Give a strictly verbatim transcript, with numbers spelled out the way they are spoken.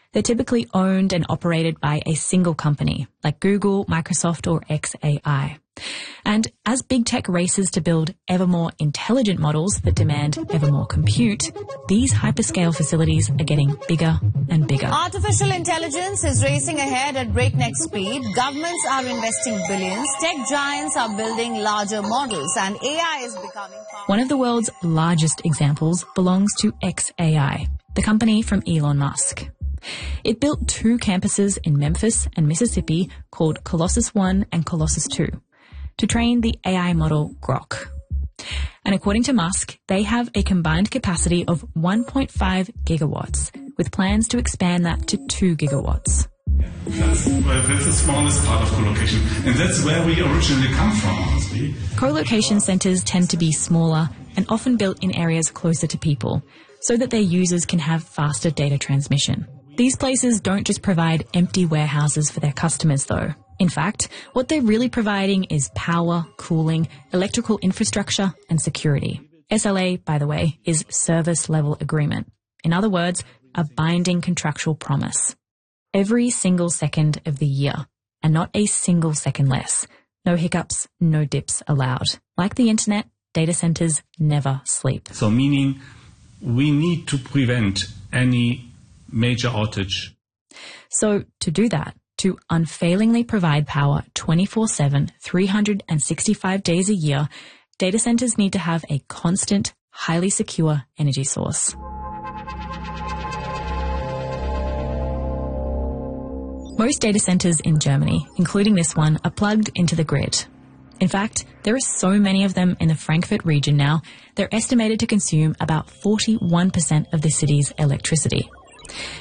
They're typically owned and operated by a single company, like Google, Microsoft, or X A I. And as big tech races to build ever more intelligent models that demand ever more compute, these hyperscale facilities are getting bigger and bigger. Artificial intelligence is racing ahead at breakneck speed. Governments are investing billions. Tech giants are building larger models, and A I is becoming... One of the world's largest examples belongs to X A I, the company from Elon Musk. It built two campuses in Memphis and Mississippi called Colossus one and Colossus two to train the A I model Grok. And according to Musk, they have a combined capacity of one point five gigawatts, with plans to expand that to two gigawatts. That's, well, that's the smallest part of co-location, and that's where we originally come from, honestly. Co-location centres tend to be smaller and often built in areas closer to people, so that their users can have faster data transmission. These places don't just provide empty warehouses for their customers, though. In fact, what they're really providing is power, cooling, electrical infrastructure, and security. S L A, by the way, is Service Level Agreement. In other words, a binding contractual promise. Every single second of the year, and not a single second less. No hiccups, no dips allowed. Like the internet, data centers never sleep. So meaning we need to prevent any major outage. So to do that, to unfailingly provide power twenty-four seven, three hundred sixty-five days a year, data centers need to have a constant, highly secure energy source. Most data centers in Germany, including this one, are plugged into the grid. In fact, there are so many of them in the Frankfurt region now, they're estimated to consume about forty-one percent of the city's electricity.